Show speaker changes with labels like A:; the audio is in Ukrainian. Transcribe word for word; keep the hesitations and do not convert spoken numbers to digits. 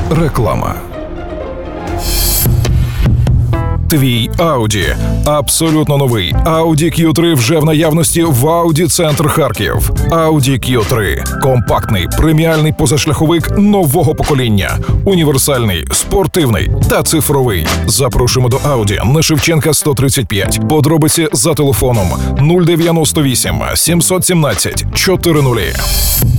A: Реклама. Твій Audi. Абсолютно новий Audi кью три вже в наявності в Audi Центр Харків. Audi кью три – компактний, преміальний позашляховик нового покоління. Універсальний, спортивний та цифровий. Запрошуємо до Audi на Шевченка сто тридцять п'ять. Подробиці за телефоном нуль дев'яносто вісім сімсот сімнадцять чотириста.